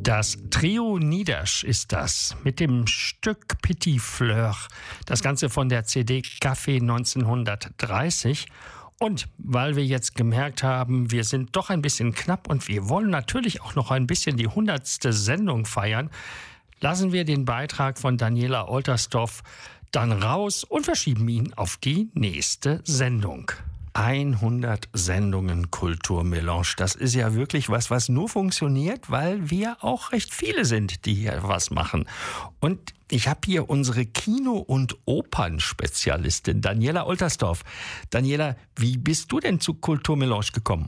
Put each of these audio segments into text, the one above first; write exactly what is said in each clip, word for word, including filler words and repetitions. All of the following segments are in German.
Das Trio Niedersch ist das mit dem Stück Petit Fleur. Das Ganze von der C D Café neunzehnhundertdreißig. Und weil wir jetzt gemerkt haben, wir sind doch ein bisschen knapp und wir wollen natürlich auch noch ein bisschen die hundertste Sendung feiern, lassen wir den Beitrag von Daniela Oltersdorf dann raus und verschieben ihn auf die nächste Sendung. hundert Sendungen Kulturmelange. Das ist ja wirklich was, was nur funktioniert, weil wir auch recht viele sind, die hier was machen. Und ich habe hier unsere Kino- und Opernspezialistin Daniela Oltersdorf. Daniela, wie bist du denn zu Kulturmelange gekommen?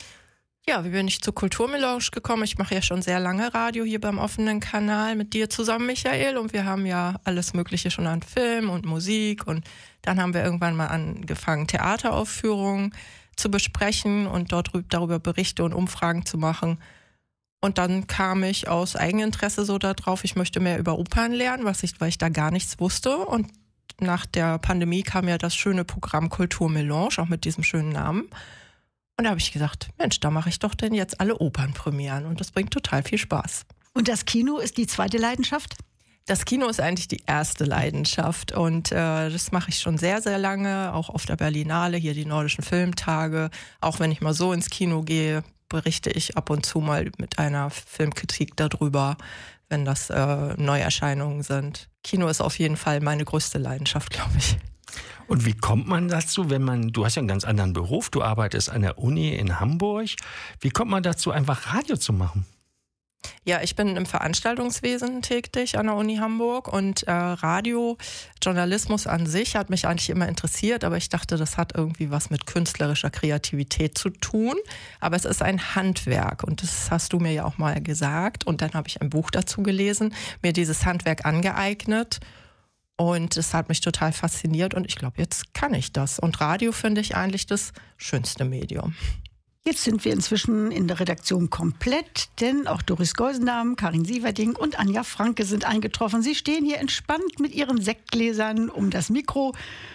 Ja, wie bin ich zu Kulturmelange gekommen? Ich mache ja schon sehr lange Radio hier beim offenen Kanal mit dir zusammen, Michael. Und wir haben ja alles Mögliche schon an Film und Musik. Und dann haben wir irgendwann mal angefangen, Theateraufführungen zu besprechen und dort darüber Berichte und Umfragen zu machen. Und dann kam ich aus Eigeninteresse so darauf, ich möchte mehr über Opern lernen, was ich, weil ich da gar nichts wusste. Und nach der Pandemie kam ja das schöne Programm Kulturmelange, auch mit diesem schönen Namen. Und da habe ich gesagt, Mensch, da mache ich doch denn jetzt alle Opernpremieren. Und das bringt total viel Spaß. Und das Kino ist die zweite Leidenschaft? Das Kino ist eigentlich die erste Leidenschaft. Und äh, das mache ich schon sehr, sehr lange. Auch auf der Berlinale, hier die Nordischen Filmtage. Auch wenn ich mal so ins Kino gehe, berichte ich ab und zu mal mit einer Filmkritik darüber, wenn das äh, Neuerscheinungen sind. Kino ist auf jeden Fall meine größte Leidenschaft, glaube ich. Und wie kommt man dazu, wenn man, du hast ja einen ganz anderen Beruf, du arbeitest an der Uni in Hamburg. Wie kommt man dazu, einfach Radio zu machen? Ja, ich bin im Veranstaltungswesen tätig an der Uni Hamburg und äh, Radiojournalismus an sich hat mich eigentlich immer interessiert, aber ich dachte, das hat irgendwie was mit künstlerischer Kreativität zu tun. Aber es ist ein Handwerk und das hast du mir ja auch mal gesagt. Und dann habe ich ein Buch dazu gelesen, mir dieses Handwerk angeeignet. Und es hat mich total fasziniert und ich glaube, jetzt kann ich das. Und Radio finde ich eigentlich das schönste Medium. Jetzt sind wir inzwischen in der Redaktion komplett, denn auch Doris Geusendamm, Karin Sieverding und Anja Franke sind eingetroffen. Sie stehen hier entspannt mit ihren Sektgläsern um das Mikro.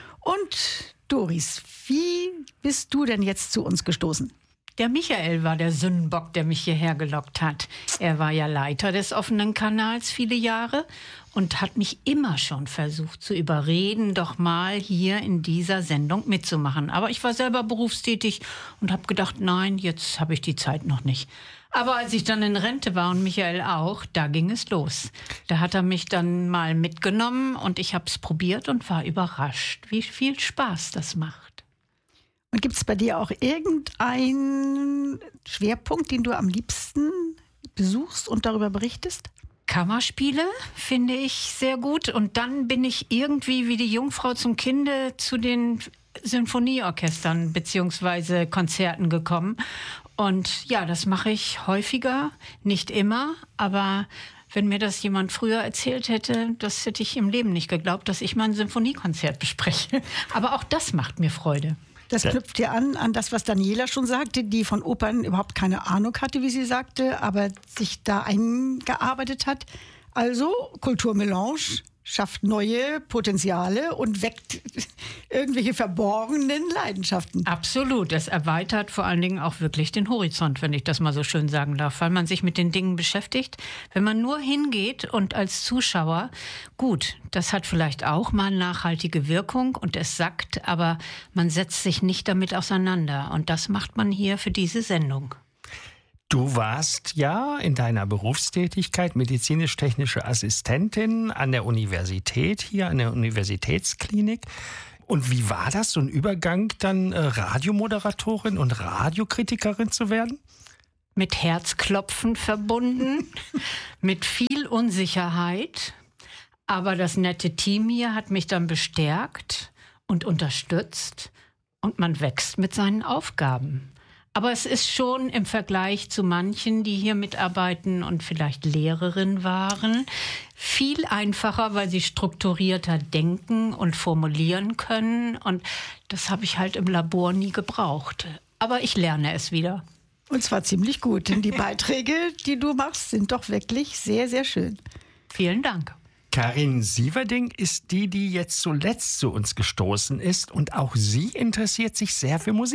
Und Doris, wie bist du denn jetzt zu uns gestoßen? Der Michael war der Sündenbock, der mich hierher gelockt hat. Er war ja Leiter des offenen Kanals viele Jahre und hat mich immer schon versucht zu überreden, doch mal hier in dieser Sendung mitzumachen. Aber ich war selber berufstätig und habe gedacht, nein, jetzt habe ich die Zeit noch nicht. Aber als ich dann in Rente war und Michael auch, da ging es los. Da hat er mich dann mal mitgenommen und ich habe es probiert und war überrascht, wie viel Spaß das macht. Und gibt es bei dir auch irgendeinen Schwerpunkt, den du am liebsten besuchst und darüber berichtest? Kammerspiele finde ich sehr gut. Und dann bin ich irgendwie wie die Jungfrau zum Kinde zu den Sinfonieorchestern bzw. Konzerten gekommen. Und ja, das mache ich häufiger, nicht immer, aber wenn mir das jemand früher erzählt hätte, das hätte ich im Leben nicht geglaubt, dass ich mal ein Sinfoniekonzert bespreche. Aber auch das macht mir Freude. Das knüpft ja an, an das, was Daniela schon sagte, die von Opern überhaupt keine Ahnung hatte, wie sie sagte, aber sich da eingearbeitet hat. Also Kulturmelange schafft neue Potenziale und weckt irgendwelche verborgenen Leidenschaften. Absolut, es erweitert vor allen Dingen auch wirklich den Horizont, wenn ich das mal so schön sagen darf, weil man sich mit den Dingen beschäftigt. Wenn man nur hingeht und als Zuschauer, gut, das hat vielleicht auch mal nachhaltige Wirkung und es sackt, aber man setzt sich nicht damit auseinander und das macht man hier für diese Sendung. Du warst ja in deiner Berufstätigkeit medizinisch-technische Assistentin an der Universität, hier an der Universitätsklinik. Und wie war das, so ein Übergang dann äh, Radiomoderatorin und Radiokritikerin zu werden? Mit Herzklopfen verbunden, mit viel Unsicherheit. Aber das nette Team hier hat mich dann bestärkt und unterstützt. Und man wächst mit seinen Aufgaben. Aber es ist schon im Vergleich zu manchen, die hier mitarbeiten und vielleicht Lehrerin waren, viel einfacher, weil sie strukturierter denken und formulieren können. Und das habe ich halt im Labor nie gebraucht. Aber ich lerne es wieder. Und zwar ziemlich gut, denn die Beiträge, die du machst, sind doch wirklich sehr, sehr schön. Vielen Dank. Karin Sieverding ist die, die jetzt zuletzt zu uns gestoßen ist. Und auch sie interessiert sich sehr für Musik.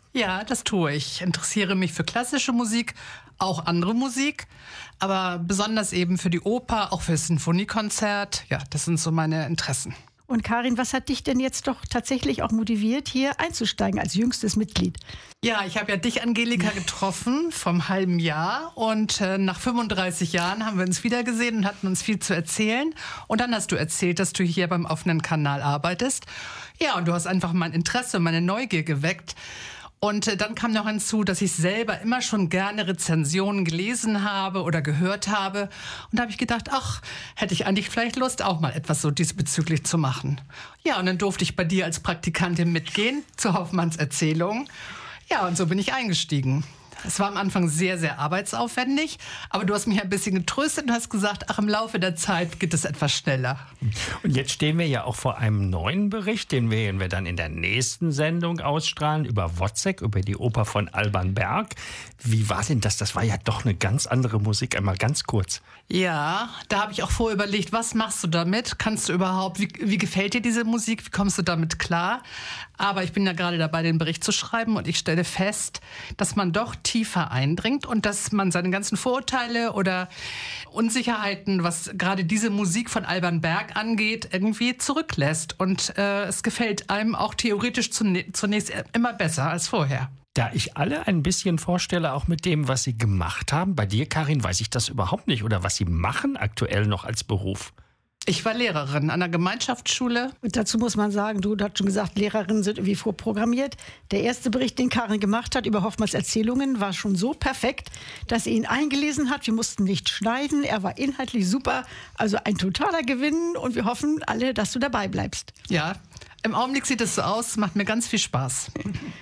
Ja, das tue ich. Ich interessiere mich für klassische Musik, auch andere Musik, aber besonders eben für die Oper, auch für das Sinfoniekonzert. Ja, das sind so meine Interessen. Und Karin, was hat dich denn jetzt doch tatsächlich auch motiviert, hier einzusteigen als jüngstes Mitglied? Ja, ich habe ja dich, Angelika, getroffen vom halben Jahr und äh, nach fünfunddreißig Jahren haben wir uns wiedergesehen und hatten uns viel zu erzählen. Und dann hast du erzählt, dass du hier beim offenen Kanal arbeitest. Ja, und du hast einfach mein Interesse, meine Neugier geweckt. Und äh, dann kam noch hinzu, dass ich selber immer schon gerne Rezensionen gelesen habe oder gehört habe. Und da habe ich gedacht, ach, hätte ich eigentlich vielleicht Lust, auch mal etwas so diesbezüglich zu machen. Ja, und dann durfte ich bei dir als Praktikantin mitgehen zu Hoffmanns Erzählung. Ja, und so bin ich eingestiegen. Es war am Anfang sehr, sehr arbeitsaufwendig, aber du hast mich ein bisschen getröstet und hast gesagt, ach, im Laufe der Zeit geht es etwas schneller. Und jetzt stehen wir ja auch vor einem neuen Bericht, den werden wir dann in der nächsten Sendung ausstrahlen, über Wozzeck, über die Oper von Alban Berg. Wie war denn das? Das war ja doch eine ganz andere Musik, einmal ganz kurz. Ja, da habe ich auch vorher überlegt, was machst du damit? Kannst du überhaupt, wie, wie gefällt dir diese Musik? Wie kommst du damit klar? Aber ich bin ja gerade dabei, den Bericht zu schreiben und ich stelle fest, dass man doch tiefer eindringt und dass man seine ganzen Vorurteile oder Unsicherheiten, was gerade diese Musik von Alban Berg angeht, irgendwie zurücklässt. Und äh, es gefällt einem auch theoretisch zunächst immer besser als vorher. Da ich alle ein bisschen vorstelle, auch mit dem, was Sie gemacht haben. Bei dir, Karin, weiß ich das überhaupt nicht. Oder was Sie machen aktuell noch als Beruf. Ich war Lehrerin an der Gemeinschaftsschule. Und dazu muss man sagen, du hast schon gesagt, Lehrerinnen sind irgendwie vorprogrammiert. Der erste Bericht, den Karin gemacht hat über Hoffmanns Erzählungen, war schon so perfekt, dass sie ihn eingelesen hat. Wir mussten nicht schneiden. Er war inhaltlich super. Also ein totaler Gewinn. Und wir hoffen alle, dass du dabei bleibst. Ja, im Augenblick sieht es so aus. Macht mir ganz viel Spaß.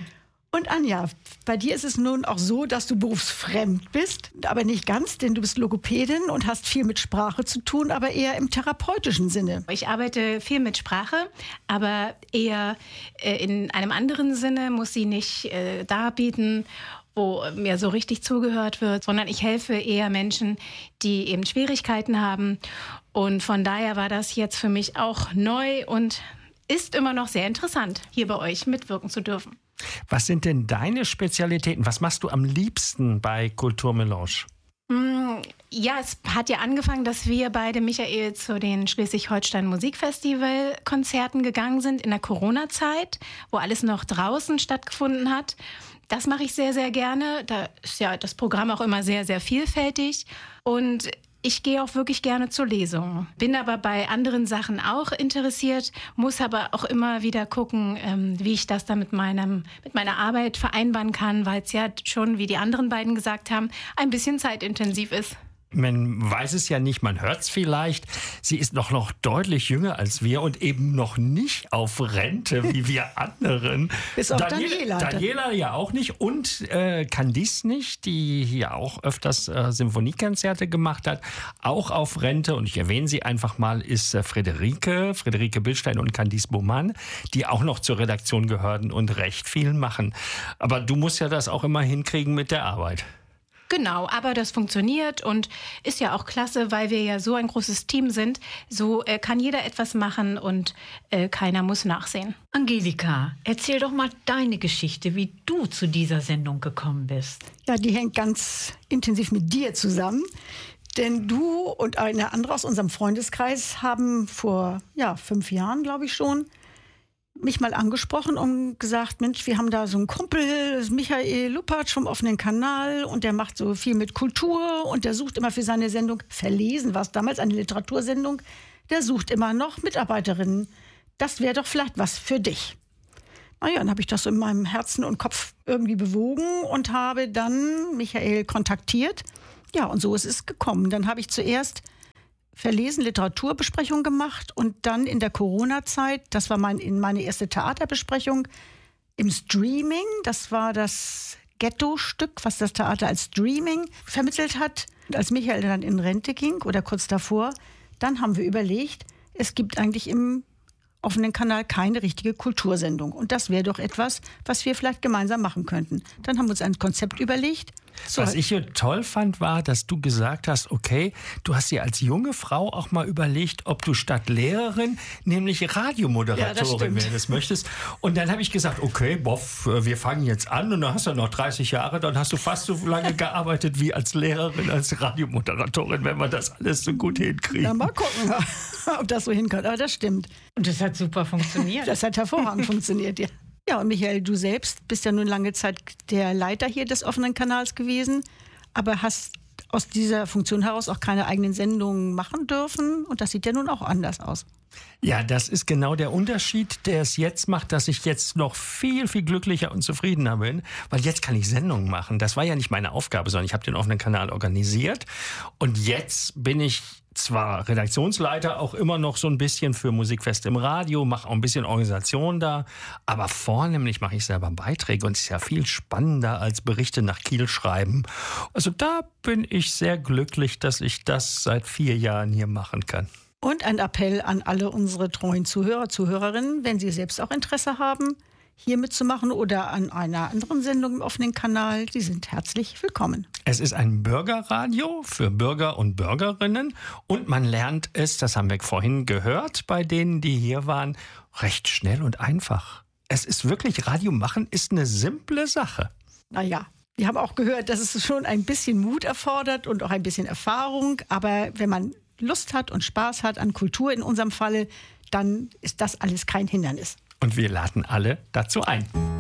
Und Anja, bei dir ist es nun auch so, dass du berufsfremd bist, aber nicht ganz, denn du bist Logopädin und hast viel mit Sprache zu tun, aber eher im therapeutischen Sinne. Ich arbeite viel mit Sprache, aber eher äh, in einem anderen Sinne, muss sie nicht äh, darbieten, wo mir so richtig zugehört wird, sondern ich helfe eher Menschen, die eben Schwierigkeiten haben. Und von daher war das jetzt für mich auch neu und ist immer noch sehr interessant, hier bei euch mitwirken zu dürfen. Was sind denn deine Spezialitäten? Was machst du am liebsten bei Kulturmelange? Ja, es hat ja angefangen, dass wir beide, Michael, zu den Schleswig-Holstein Musikfestival-Konzerten gegangen sind in der Corona-Zeit, wo alles noch draußen stattgefunden hat. Das mache ich sehr, sehr gerne. Da ist ja das Programm auch immer sehr, sehr vielfältig. Und ich gehe auch wirklich gerne zur Lesung. Bin aber bei anderen Sachen auch interessiert, muss aber auch immer wieder gucken, ähm, wie ich das dann mit, meinem, mit meiner Arbeit vereinbaren kann, weil es ja schon, wie die anderen beiden gesagt haben, ein bisschen zeitintensiv ist. Man weiß es ja nicht, man hört es vielleicht. Sie ist noch, noch deutlich jünger als wir und eben noch nicht auf Rente wie wir anderen. Bis auf Daniela. Daniela ja auch nicht und äh, Candice nicht, die hier auch öfters äh, Symphoniekonzerte gemacht hat. Auch auf Rente, und ich erwähne sie einfach mal, ist äh, Friederike, Friederike Billstein und Candice Baumann, die auch noch zur Redaktion gehören und recht viel machen. Aber du musst ja das auch immer hinkriegen mit der Arbeit. Genau, aber das funktioniert und ist ja auch klasse, weil wir ja so ein großes Team sind. So äh, kann jeder etwas machen und äh, keiner muss nachsehen. Angelika, erzähl doch mal deine Geschichte, wie du zu dieser Sendung gekommen bist. Ja, die hängt ganz intensiv mit dir zusammen. Denn du und eine andere aus unserem Freundeskreis haben vor ja, fünf Jahren, glaube ich schon, mich mal angesprochen und gesagt, Mensch, wir haben da so einen Kumpel, das ist Michael Luppert vom offenen Kanal und der macht so viel mit Kultur und der sucht immer für seine Sendung, Verlesen war es damals, eine Literatursendung, der sucht immer noch Mitarbeiterinnen. Das wäre doch vielleicht was für dich. Naja, dann habe ich das so in meinem Herzen und Kopf irgendwie bewogen und habe dann Michael kontaktiert. Ja, und so ist es gekommen. Dann habe ich zuerst Verlesen, Literaturbesprechung gemacht und dann in der Corona-Zeit, das war mein, in meine erste Theaterbesprechung, im Streaming, das war das Ghetto-Stück, was das Theater als Streaming vermittelt hat. Als Michael dann in Rente ging oder kurz davor, dann haben wir überlegt, es gibt eigentlich im offenen Kanal keine richtige Kultursendung. Und das wäre doch etwas, was wir vielleicht gemeinsam machen könnten. Dann haben wir uns ein Konzept überlegt. So. Was ich hier toll fand, war, dass du gesagt hast, okay, du hast dir als junge Frau auch mal überlegt, ob du statt Lehrerin nämlich Radiomoderatorin Ja, werden möchtest. Und dann habe ich gesagt, okay, boff, wir fangen jetzt an und dann hast du noch dreißig Jahre, dann hast du fast so lange gearbeitet wie als Lehrerin, als Radiomoderatorin, wenn wir das alles so gut hinkriegen. Na, mal gucken, ob das so hinkommt. Aber das stimmt. Und das hat super funktioniert. Das hat hervorragend funktioniert, ja. Ja, und Michael, du selbst bist ja nun lange Zeit der Leiter hier des offenen Kanals gewesen, aber hast aus dieser Funktion heraus auch keine eigenen Sendungen machen dürfen. Und das sieht ja nun auch anders aus. Ja, das ist genau der Unterschied, der es jetzt macht, dass ich jetzt noch viel, viel glücklicher und zufriedener bin, weil jetzt kann ich Sendungen machen. Das war ja nicht meine Aufgabe, sondern ich habe den offenen Kanal organisiert und jetzt bin ich zwar Redaktionsleiter, auch immer noch so ein bisschen für Musikfest im Radio, mache auch ein bisschen Organisation da, aber vornehmlich mache ich selber Beiträge und es ist ja viel spannender als Berichte nach Kiel schreiben. Also da bin ich sehr glücklich, dass ich das seit vier Jahren hier machen kann. Und ein Appell an alle unsere treuen Zuhörer, Zuhörerinnen, wenn sie selbst auch Interesse haben, hier mitzumachen oder an einer anderen Sendung im offenen Kanal, Sie sind herzlich willkommen. Es ist ein Bürgerradio für Bürger und Bürgerinnen und man lernt es, das haben wir vorhin gehört, bei denen, die hier waren, recht schnell und einfach. Es ist wirklich, Radio machen ist eine simple Sache. Naja, wir haben auch gehört, dass es schon ein bisschen Mut erfordert und auch ein bisschen Erfahrung, aber wenn man Lust hat und Spaß hat an Kultur in unserem Falle, dann ist das alles kein Hindernis. Und wir laden alle dazu ein.